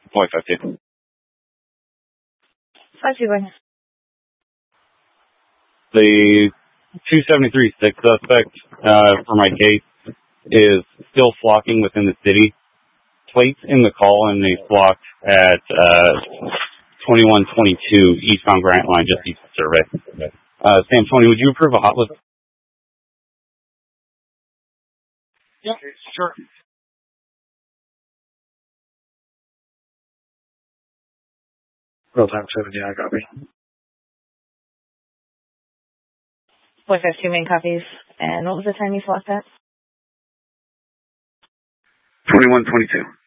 Point 52. 52, go ahead. The 273-6 suspect for my case is still flocking within the city. Plates in the call, and they flocked at 2122 eastbound Grant Line, just east of Survey. Sam, Tony, would you approve a hot list? Yeah, sure. Real time 7, yeah, I copy. Point 52 main copies. And what was the time you flocked at? 2122.